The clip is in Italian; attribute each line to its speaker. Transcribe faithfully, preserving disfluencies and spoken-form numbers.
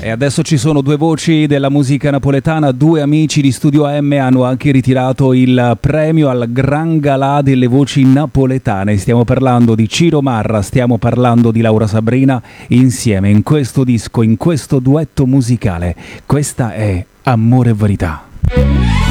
Speaker 1: E adesso ci sono due voci della musica napoletana, due amici di Studio M hanno anche ritirato il premio al Gran Galà delle voci napoletane. Stiamo parlando di Ciro Marra, stiamo parlando di Laura Sabrina, insieme in questo disco, in questo duetto musicale. Questa è Amore e Verità.